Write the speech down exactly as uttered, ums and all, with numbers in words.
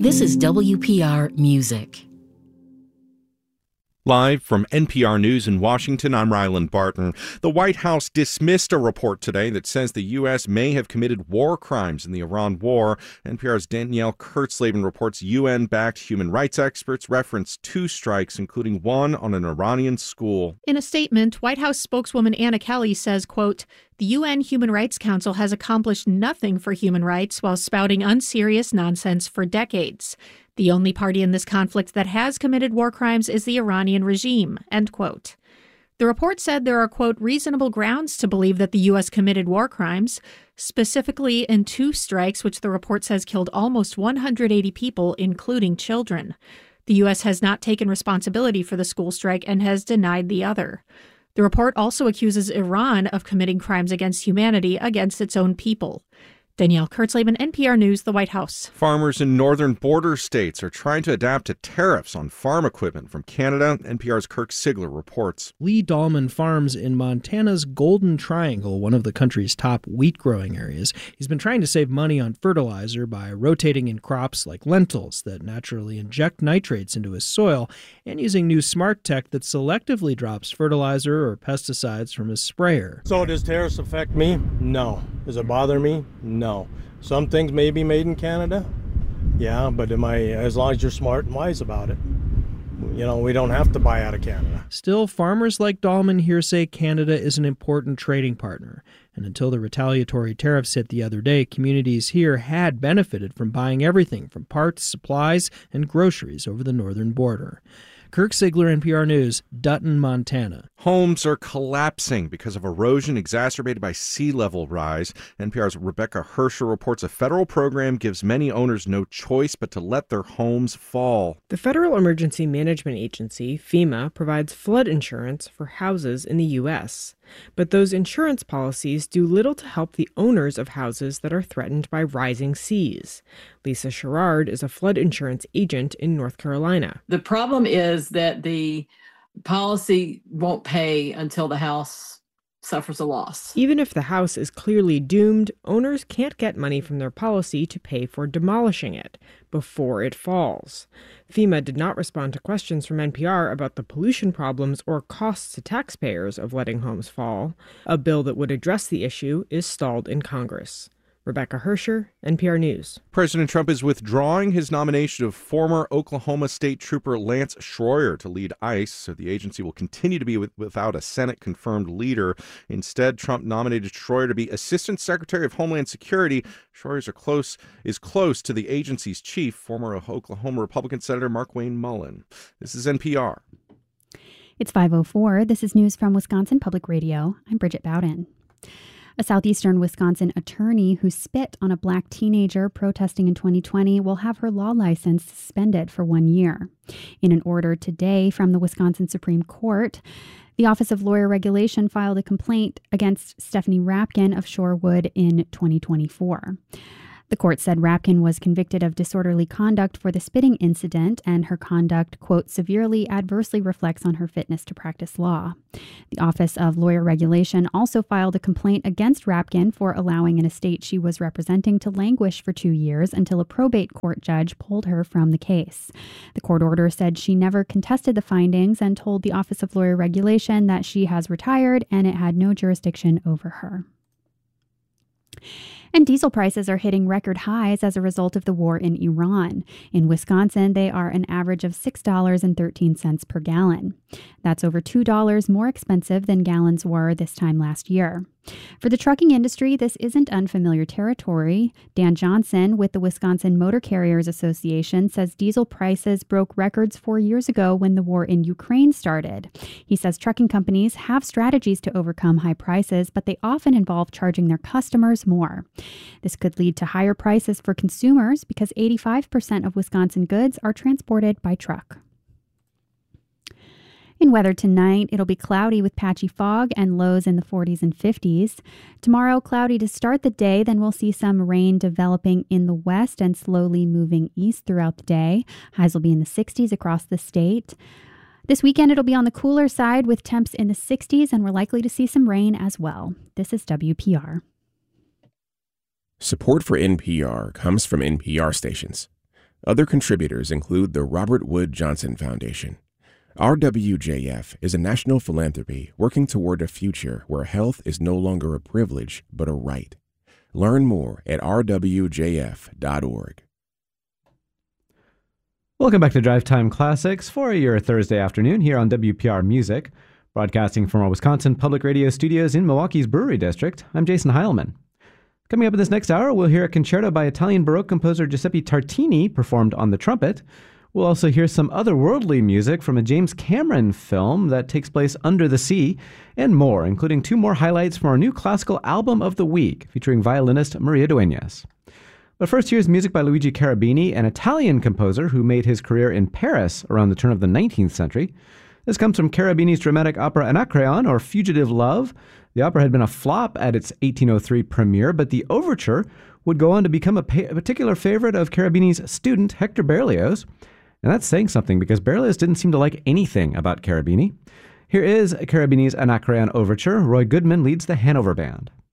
This is W P R Music. Live from N P R News in Washington, I'm Ryland Barton. The White House dismissed a report today that says the U S may have committed war crimes in the Iran war. N P R's Danielle Kurtzleben reports U N-backed human rights experts referenced two strikes, including one on an Iranian school. In a statement, White House spokeswoman Anna Kelly says, quote, "The U N Human Rights Council has accomplished nothing for human rights while spouting unserious nonsense for decades. The only party in this conflict that has committed war crimes is the Iranian regime," end quote. The report said there are, quote, "reasonable grounds to believe that the U S committed war crimes, specifically in two strikes, which the report says killed almost one hundred eighty people, including children. The U S has not taken responsibility for the school strike and has denied the other." The report also accuses Iran of committing crimes against humanity against its own people. Danielle Kurtzleben, N P R News, the White House. Farmers in northern border states are trying to adapt to tariffs on farm equipment from Canada. N P R's Kirk Sigler reports. Lee Dahlman farms in Montana's Golden Triangle, one of the country's top wheat growing areas. He's been trying to save money on fertilizer by rotating in crops like lentils that naturally inject nitrates into his soil and using new smart tech that selectively drops fertilizer or pesticides from his sprayer. So does tariffs affect me? No. Does it bother me? No. No. Some things may be made in Canada, yeah, but am I, as long as you're smart and wise about it, you know, we don't have to buy out of Canada. Still, farmers like Dahlman here say Canada is an important trading partner. And until the retaliatory tariffs hit the other day, communities here had benefited from buying everything from parts, supplies, and groceries over the northern border. Kirk Sigler, N P R News, Dutton, Montana. Homes are collapsing because of erosion exacerbated by sea level rise. N P R's Rebecca Hersher reports a federal program gives many owners no choice but to let their homes fall. The Federal Emergency Management Agency, FEMA, provides flood insurance for houses in the U S, but those insurance policies do little to help the owners of houses that are threatened by rising seas. Lisa Sherrard is a flood insurance agent in North Carolina. The problem is that the policy won't pay until the house suffers a loss. Even if the house is clearly doomed, owners can't get money from their policy to pay for demolishing it before it falls. FEMA did not respond to questions from N P R about the pollution problems or costs to taxpayers of letting homes fall. A bill that would address the issue is stalled in Congress. Rebecca Hersher, N P R News. President Trump is withdrawing his nomination of former Oklahoma State Trooper Lance Schroyer to lead ICE, so the agency will continue to be with, without a Senate-confirmed leader. Instead, Trump nominated Schroyer to be Assistant Secretary of Homeland Security. Schroyer are close, is close to the agency's chief, former Oklahoma Republican Senator Markwayne Mullin. This is N P R. It's five oh four. This is news from Wisconsin Public Radio. I'm Bridget Bowden. A southeastern Wisconsin attorney who spit on a black teenager protesting in twenty twenty will have her law license suspended for one year. In an order today from the Wisconsin Supreme Court, the Office of Lawyer Regulation filed a complaint against Stephanie Rapkin of Shorewood in twenty twenty-four. The court said Rapkin was convicted of disorderly conduct for the spitting incident, and her conduct, quote, severely adversely reflects on her fitness to practice law. The Office of Lawyer Regulation also filed a complaint against Rapkin for allowing an estate she was representing to languish for two years until a probate court judge pulled her from the case. The court order said she never contested the findings and told the Office of Lawyer Regulation that she has retired and it had no jurisdiction over her. And diesel prices are hitting record highs as a result of the war in Iran. In Wisconsin, they are an average of six dollars and thirteen cents per gallon. That's over two dollars more expensive than gallons were this time last year. For the trucking industry, this isn't unfamiliar territory. Dan Johnson with the Wisconsin Motor Carriers Association says diesel prices broke records four years ago when the war in Ukraine started. He says trucking companies have strategies to overcome high prices, but they often involve charging their customers more. This could lead to higher prices for consumers because eighty-five percent of Wisconsin goods are transported by truck. In weather tonight, it'll be cloudy with patchy fog and lows in the forties and fifties. Tomorrow, cloudy to start the day, then we'll see some rain developing in the west and slowly moving east throughout the day. Highs will be in the sixties across the state. This weekend, it'll be on the cooler side with temps in the sixties, and we're likely to see some rain as well. This is W P R. Support for N P R comes from N P R stations. Other contributors include the Robert Wood Johnson Foundation. R W J F is a national philanthropy working toward a future where health is no longer a privilege, but a right. Learn more at r w j f dot org. Welcome back to Drive Time Classics for your Thursday afternoon here on W P R Music, broadcasting from our Wisconsin Public Radio studios in Milwaukee's Brewery District. I'm Jason Heilman. Coming up in this next hour, we'll hear a concerto by Italian Baroque composer Giuseppe Tartini performed on the trumpet. We'll also hear some otherworldly music from a James Cameron film that takes place under the sea, and more, including two more highlights from our new classical album of the week, featuring violinist Maria Dueñas. But first, here's music by Luigi Cherubini, an Italian composer who made his career in Paris around the turn of the nineteenth century. This comes from Cherubini's dramatic opera Anacreon, or Fugitive Love. The opera had been a flop at its eighteen oh three premiere, but the overture would go on to become a, pa- a particular favorite of Cherubini's student, Hector Berlioz. And that's saying something, because Berlioz didn't seem to like anything about Cherubini. Here is Cherubini's Anacreon overture. Roy Goodman leads the Hanover Band.